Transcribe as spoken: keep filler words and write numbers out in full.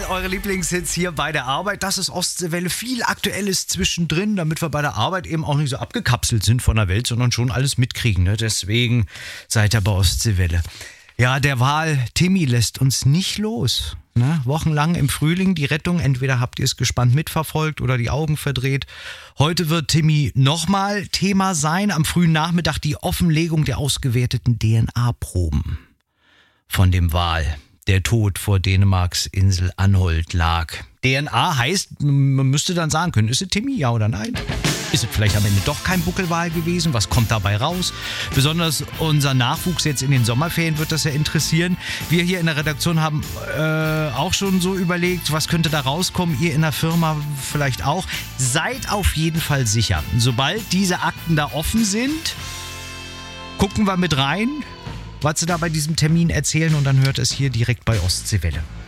eure Lieblingshits hier bei der Arbeit. Das ist Ostseewelle. Viel Aktuelles zwischendrin, damit wir bei der Arbeit eben auch nicht so abgekapselt sind von der Welt, sondern schon alles mitkriegen. Ne? Deswegen seid ihr bei Ostseewelle. Ja, der Wal Timmy lässt uns nicht los. Ne? Wochenlang im Frühling die Rettung. Entweder habt ihr es gespannt mitverfolgt oder die Augen verdreht. Heute wird Timmy nochmal Thema sein. Am frühen Nachmittag die Offenlegung der ausgewerteten D N A-Proben von dem Wal, der tot vor Dänemarks Insel Anholt lag. D N A heißt, man müsste dann sagen können, ist es Timmy, ja oder nein? Ist es vielleicht am Ende doch kein Buckelwal gewesen? Was kommt dabei raus? Besonders unser Nachwuchs jetzt in den Sommerferien wird das ja interessieren. Wir hier in der Redaktion haben äh, auch schon so überlegt, was könnte da rauskommen? Ihr in der Firma vielleicht auch. Seid auf jeden Fall sicher. Sobald diese Akten da offen sind, gucken wir mit rein, was sie da bei diesem Termin erzählen, und dann hört es hier direkt bei Ostseewelle.